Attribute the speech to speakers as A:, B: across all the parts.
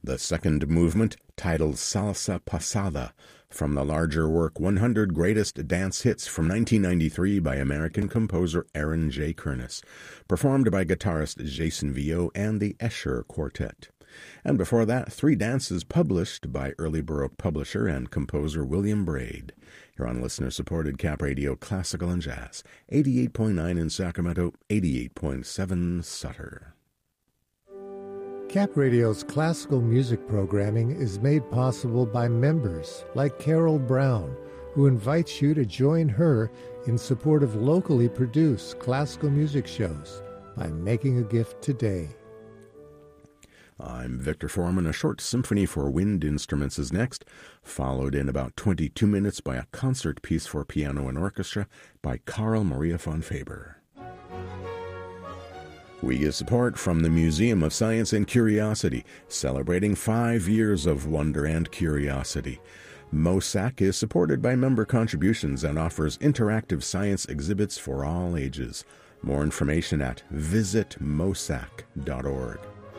A: The second movement, titled Salsa Pasada, from the larger work 100 Greatest Dance Hits from 1993 by American composer Aaron J. Kernis, performed by guitarist Jason Vio and the Escher Quartet. And before that, 3 dances published by early Baroque publisher and composer William Braid. Here on listener-supported Cap Radio Classical and Jazz, 88.9 in Sacramento, 88.7 Sutter.
B: Cap Radio's classical music programming is made possible by members like Carol Brown, who invites you to join her in support of locally produced classical music shows by making a gift today.
A: I'm Victor Foreman. A short symphony for wind instruments is next, followed in about 22 minutes by a concert piece for piano and orchestra by Carl Maria von Faber. We get support from the Museum of Science and Curiosity, celebrating 5 years of wonder and curiosity. MOSAC is supported by member contributions and offers interactive science exhibits for all ages. More information at visitmosac.org.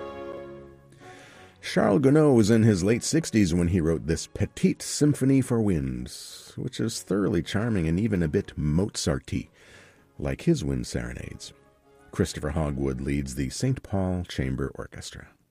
A: Charles Gounod was in his late 60s when he wrote this Petite Symphony for Winds, which is thoroughly charming and even a bit Mozart-y, like his wind serenades. Christopher Hogwood leads the St. Paul Chamber Orchestra.